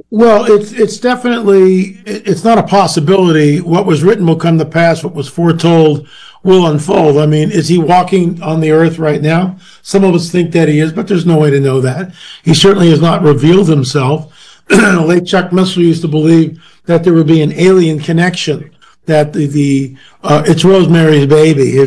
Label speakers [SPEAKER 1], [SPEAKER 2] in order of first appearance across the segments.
[SPEAKER 1] Well, it's definitely it's not a possibility. What was written will come to pass. What was foretold will unfold. I mean, is he walking on the earth right now? Some of us think that he is, but there's no way to know that. He certainly has not revealed himself. Late Chuck Missler used to believe that there would be an alien connection. That the it's Rosemary's Baby.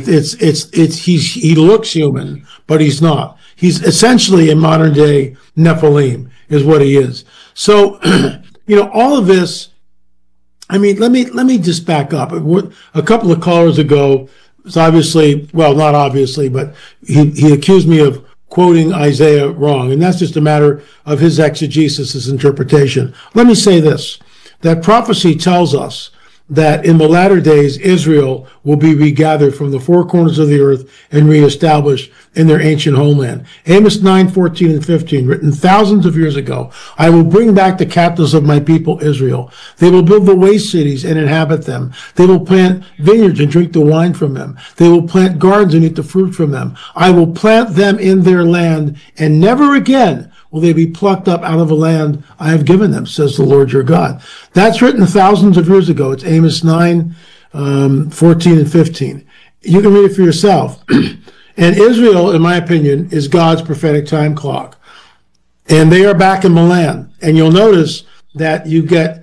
[SPEAKER 1] He looks human, but he's not. He's essentially a modern day Nephilim, is what he is. So, all of this. I mean, let me just back up. A couple of callers ago, it's obviously, well, not obviously, but he accused me of quoting Isaiah wrong, and that's just a matter of his exegesis, his interpretation. Let me say this: that prophecy tells us that in the latter days, Israel will be regathered from the four corners of the earth and reestablished in their ancient homeland. Amos 9:14 and 15, written thousands of years ago, I will bring back the captives of my people Israel. They will build the waste cities and inhabit them. They will plant vineyards and drink the wine from them. They will plant gardens and eat the fruit from them. I will plant them in their land, and never again will they be plucked up out of a land I have given them, says the Lord your God. That's written thousands of years ago. It's Amos 9, 14 and 15. You can read it for yourself. And Israel, in my opinion, is God's prophetic time clock. And they are back in the land. And you'll notice that you get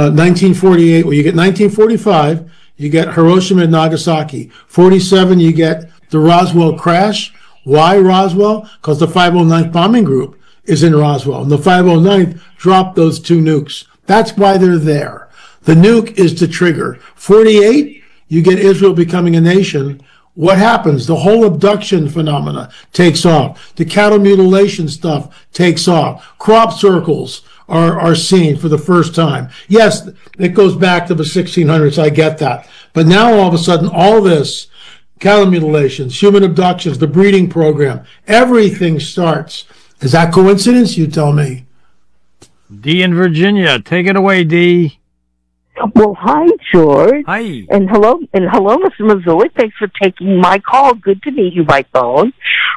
[SPEAKER 1] 1948, well, you get 1945, you get Hiroshima and Nagasaki. 47, you get the Roswell crash. Why Roswell? Because the 509th Bombing Group is in Roswell. And the 509th dropped those two nukes. That's why they're there. The nuke is the trigger. 48, you get Israel becoming a nation. What happens? The whole abduction phenomena takes off. The cattle mutilation stuff takes off. Crop circles are seen for the first time. Yes, it goes back to the 1600s. I get that. But now all of a sudden, all this, cattle mutilations, human abductions, the breeding program, everything starts. Is that coincidence? You tell me.
[SPEAKER 2] Dee in Virginia. Take it away, Dee.
[SPEAKER 3] Well, hi, George.
[SPEAKER 2] Hi.
[SPEAKER 3] And hello, Mr. Mazzoli. Thanks for taking my call. Good to meet you by phone.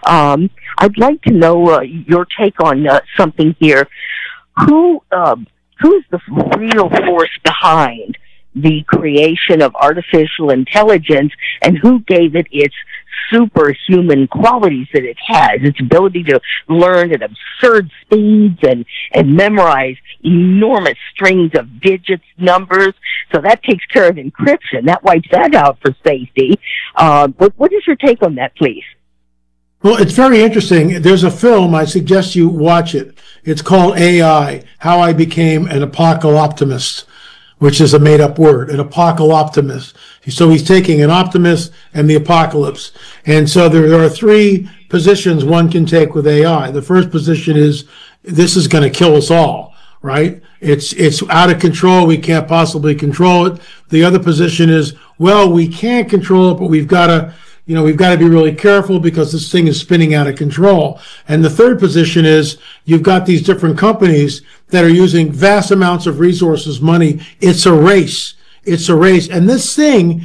[SPEAKER 3] I'd like to know your take on something here. Who's the real force behind the creation of artificial intelligence, and who gave it its superhuman qualities that it has, its ability to learn at absurd speeds and memorize enormous strings of digits, numbers. So that takes care of encryption. That wipes that out for safety. What is your take on that, please?
[SPEAKER 1] Well, it's very interesting. There's a film, I suggest you watch it. It's called AI, How I Became an Apocalyptimist, which is a made-up word, an apocalyptimist. So he's taking an optimist and the apocalypse. And so there are three positions one can take with AI. The first position is, this is going to kill us all, right? It's out of control. We can't possibly control it. The other position is, well, we can't control it, but we've got to be really careful because this thing is spinning out of control. And the third position is, you've got these different companies that are using vast amounts of resources, money. It's a race. It's a race. And this thing,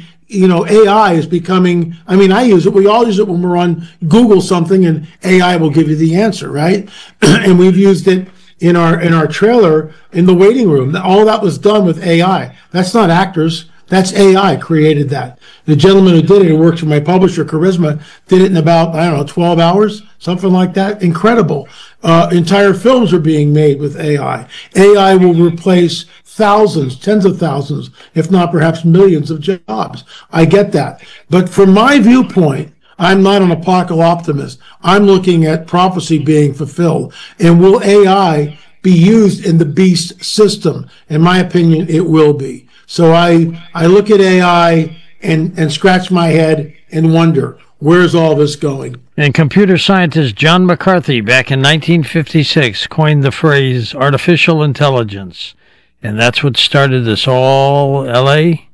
[SPEAKER 1] AI is becoming, I use it. We all use it when we're on Google something and AI will give you the answer, right? And we've used it in our trailer in the waiting room. All that was done with AI. That's not actors. That's AI created that. The gentleman who did it, who works for my publisher, Charisma, did it in about, 12 hours, something like that. Incredible. Entire films are being made with AI. AI will replace thousands, tens of thousands, if not perhaps millions of jobs. I get that. But from my viewpoint, I'm not an apocalyptimist. I'm looking at prophecy being fulfilled. And will AI be used in the beast system? In my opinion, it will be. So I look at AI and scratch my head and wonder, where's all this going?
[SPEAKER 2] And computer scientist John McCarthy, back in 1956, coined the phrase artificial intelligence. And that's what started this all, L.A.?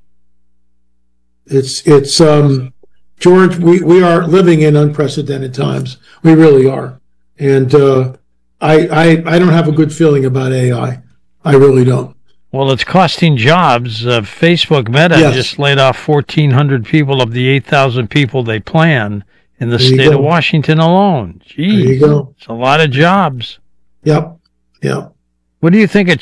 [SPEAKER 1] It's George, we are living in unprecedented times. We really are. And I don't have a good feeling about AI. I really don't.
[SPEAKER 2] Well, it's costing jobs. Facebook Meta just laid off 1,400 people of the 8,000 people they plan in the state of Washington alone. Jeez,
[SPEAKER 1] there you go.
[SPEAKER 2] It's a lot of jobs.
[SPEAKER 1] Yep.
[SPEAKER 2] What do you think of